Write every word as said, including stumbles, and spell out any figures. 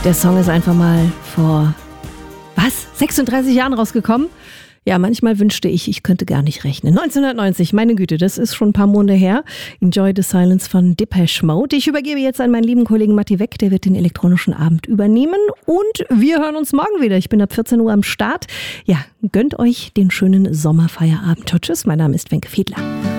Der Song ist einfach mal vor, was, sechsunddreißig Jahren rausgekommen? Ja, manchmal wünschte ich, ich könnte gar nicht rechnen. neunzehnhundertneunzig, meine Güte, das ist schon ein paar Monate her. Enjoy the Silence von Depeche Mode. Ich übergebe jetzt an meinen lieben Kollegen Matti Weck, der wird den elektronischen Abend übernehmen. Und wir hören uns morgen wieder. Ich bin ab vierzehn Uhr am Start. Ja, gönnt euch den schönen Sommerfeierabend. Tschüss, mein Name ist Wenke Fiedler.